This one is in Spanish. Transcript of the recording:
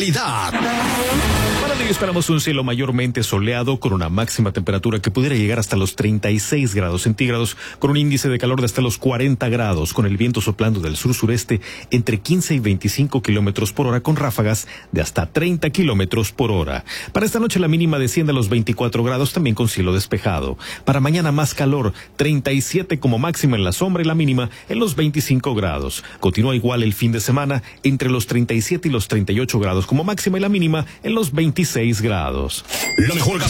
Para hoy esperamos un cielo mayormente soleado con una máxima temperatura que pudiera llegar hasta los 36 grados centígrados, con un índice de calor de hasta los 40 grados, con el viento soplando del sur-sureste entre 15 y 25 kilómetros por hora, con ráfagas de hasta 30 kilómetros por hora. Para esta noche la mínima desciende a los 24 grados, también con cielo despejado. Para mañana más calor, 37 como máxima en la sombra y la mínima en los 25 grados. Continúa igual el fin de semana entre los 37 y los 38 grados como máxima y la mínima en los 26 grados. La mejor